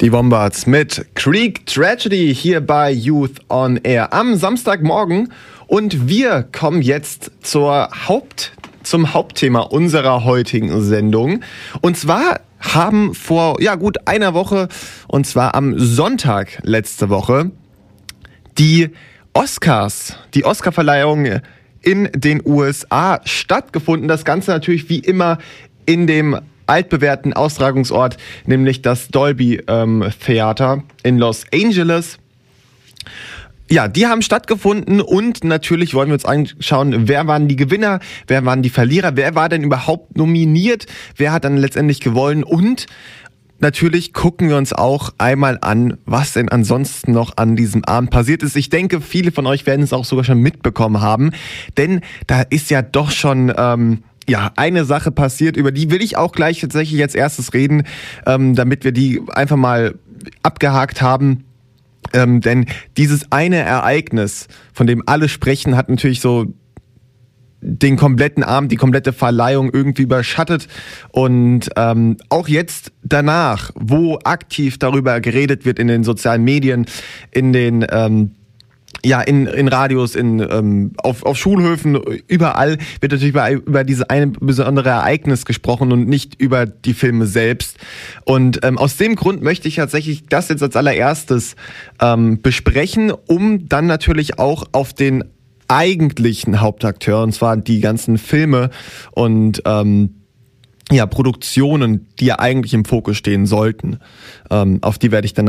Die Wombats mit Creek Tragedy hier bei Youth on Air am Samstagmorgen. Und wir kommen jetzt zum Hauptthema unserer heutigen Sendung. Und zwar haben vor gut einer Woche, und zwar am Sonntag letzte Woche, die Oscarverleihung in den USA stattgefunden. Das Ganze natürlich wie immer in dem altbewährten Austragungsort, nämlich das Dolby Theater in Los Angeles. Ja, die haben stattgefunden und natürlich wollen wir uns anschauen, wer waren die Gewinner, wer waren die Verlierer, wer war denn überhaupt nominiert, wer hat dann letztendlich gewonnen und natürlich gucken wir uns auch einmal an, was denn ansonsten noch an diesem Abend passiert ist. Ich denke, viele von euch werden es auch sogar schon mitbekommen haben, denn da ist ja doch schon eine Sache passiert, über die will ich auch gleich tatsächlich als erstes reden, damit wir die einfach mal abgehakt haben. Denn dieses eine Ereignis, von dem alle sprechen, hat natürlich so den kompletten Abend, die komplette Verleihung irgendwie überschattet. Und auch jetzt danach, wo aktiv darüber geredet wird in den sozialen Medien, in den in Radios, auf Schulhöfen, überall wird natürlich über dieses eine besondere Ereignis gesprochen und nicht über die Filme selbst. Und aus dem Grund möchte ich tatsächlich das jetzt als allererstes besprechen, um dann natürlich auch auf den eigentlichen Hauptakteur, und zwar die ganzen Filme und Produktionen, die ja eigentlich im Fokus stehen sollten. Auf die werde ich dann